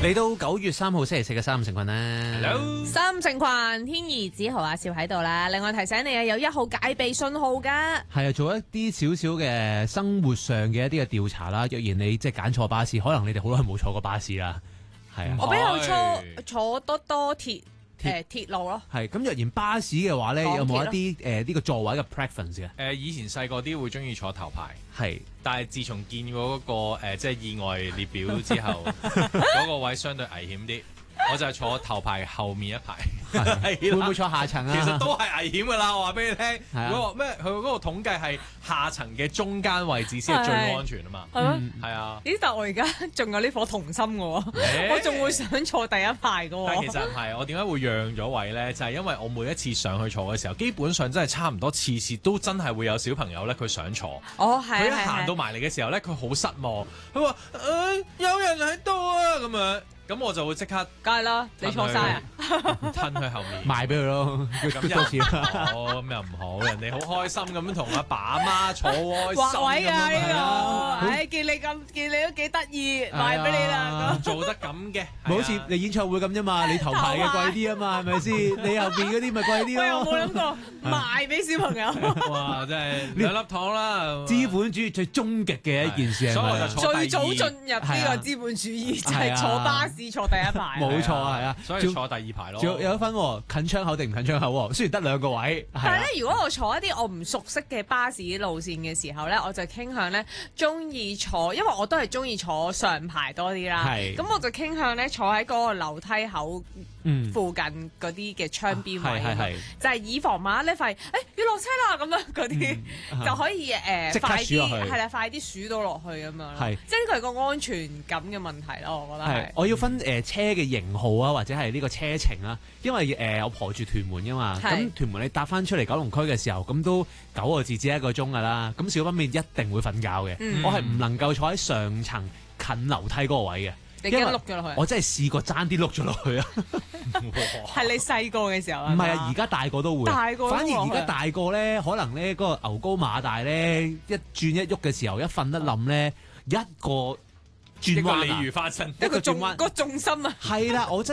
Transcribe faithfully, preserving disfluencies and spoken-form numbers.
嚟到九月三號星期四嘅三五成群啦 Hello， 三五成群，天兒子豪阿少喺度啦。另外提醒你啊，有一號戒備信號噶。 係啊，做一啲少少嘅生活上嘅一啲嘅調查啦。若然你即係揀錯巴士，可能你哋好耐冇坐過巴士啦。係啊， 我比較係坐坐多多鐵誒鐵路咯。 係咁，若然巴士嘅話咧， 港鐵有冇一啲誒呢個座位嘅 preference 嘅？ 誒以前細個啲會中意坐頭排， 係， 但係自從見過嗰、個、呃、即係意外列表之後，嗰個位相對危險啲，我就係坐頭排後面一排。 會唔會坐下層啊？ 其實都係危險㗎啦，我話俾你聽。 係啊嗰個咩？佢嗰個統計係下層嘅中間位置先係最安全啊嘛。 係咯。 嗯係啊。 咦？但我而家仲有呢顆童心嘅喎，我仲會想坐第一排嘅但其喎。 實唔係，我點解會讓咗位咧？就係、因為我每一次上去坐嘅時候，基本上真係差唔多次次都真係會有小朋友咧，佢想坐。 哦，係佢一係行到埋嚟嘅時候咧，佢好失望。佢話：誒、有人喺度啊！咁樣，咁我就會即刻梗係啦，你坐晒啊？ 吞去後面。 賣俾佢咯，叫咁多次啦。 哦，咁又唔好，人哋好開心咁樣同阿爸阿媽坐開心劃位㗎呢咁樣個，唉，見你咁見你都幾得意，賣俾你啦。 做得咁嘅， 唔好似你演唱會咁啫嘛，你頭排嘅貴啲啊嘛，係咪先？你後邊嗰啲咪貴啲我又冇咯。 諗過賣俾小朋友。 哇！真係兩粒糖啦。 資本主義最終極嘅一件事係所以我咪就坐第二最早進入呢個資本主義就係坐巴士坐第一排。 冇錯係啊， 所以坐第二排咯。 仲有一分喎，近窗口定唔近窗口喎？雖然得兩個位，係啊但係咧，如果我坐一啲我唔熟悉嘅巴士路線嘅時候咧，我就傾向咧中意坐，因為我都係中意坐上排多啲啦。 係咁我就傾向咧坐喺嗰個樓梯口嗯附近嗰啲嘅窗邊位， 係係係就係以防萬一咧，發現誒要落車啦咁樣嗰啲， 嗯就可以誒即刻快啲數落去係啦，快啲數到落去咁樣咯。 係即係呢個係個安全感嘅問題咯，我覺得係係。 我要分誒、呃、車嘅型號啊，或者係呢個車程啊，因為誒、呃、我婆住屯門噶嘛， 係咁屯門你搭翻出嚟九龍區嘅時候，咁都九個字至一個鐘噶啦，咁小分便一定會瞓覺嘅， 嗯我係唔能夠坐喺上層近樓梯嗰個位嘅， 你因為驚碌咗落去？ 我真係試過爭啲碌咗落去啊！ 係你細個嘅時候唔係啊，而家大個都會， 大個都反而而家落去大個咧，可能咧嗰、個牛高馬大咧，一轉一喐嘅時候，一瞓得冧咧，一個轉一個彎啊鯉魚花身。 一個重一個轉彎個重心啊！ 係啦，我真